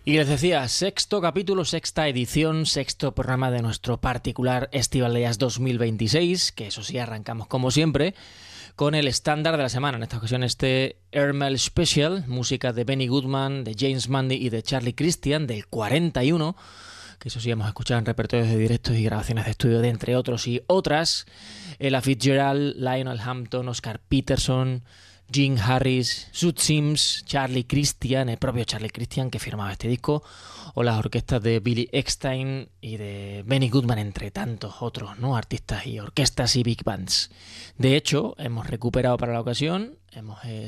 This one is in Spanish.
Y les decía, sexto capítulo, sexta edición, sexto programa de nuestro particular Estival de Jazz 2026, que eso sí, arrancamos como siempre con el estándar de la semana. En esta ocasión este Hermel Special, música de Benny Goodman, de James Mundy y de Charlie Christian, del 41, que eso sí hemos escuchado en repertorios de directos y grabaciones de estudio de entre otros y otras. Ella Fitzgerald, Lionel Hampton, Oscar Peterson, Gene Harris, Sud Sims, Charlie Christian, el propio Charlie Christian que firmaba este disco, o las orquestas de Billy Eckstine y de Benny Goodman, entre tantos otros, ¿no?, artistas y orquestas y big bands. De hecho, hemos recuperado para la ocasión, hemos